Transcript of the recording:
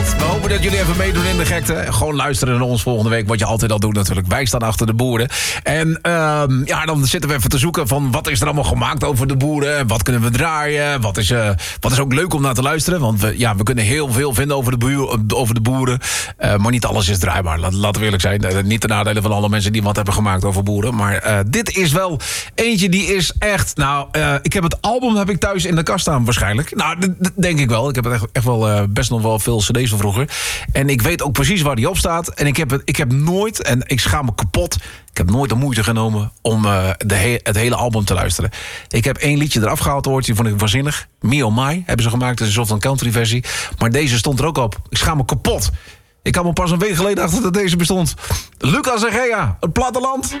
Nederland. We hopen dat jullie even meedoen in de gekte. Gewoon luisteren naar ons volgende week, wat je altijd al doet natuurlijk. Wij staan achter de boeren. En dan zitten we even te zoeken van wat is er allemaal gemaakt over de boeren. Wat kunnen we draaien? Wat is ook leuk om naar te luisteren. Want we kunnen heel veel vinden over de boeren. Maar niet alles is draaibaar. Laten we eerlijk zijn. Niet ten nadele van alle mensen die wat hebben gemaakt over boeren. Maar dit is wel eentje die is echt... ik heb het album thuis in de kast staan waarschijnlijk. Nou, dat denk ik wel. Ik heb het echt wel best nog wel veel cd's van vroeger. En ik weet ook precies waar die op staat. En ik heb nooit, en ik schaam me kapot... Ik heb nooit de moeite genomen om het hele album te luisteren. Ik heb 1 liedje eraf gehaald ooit, die vond ik waanzinnig. Me Oh My hebben ze gemaakt, dat is een soort van country versie. Maar deze stond er ook op. Ik schaam me kapot. Ik kwam me pas een week geleden achter dat deze bestond. Lucas en Gea, het platteland.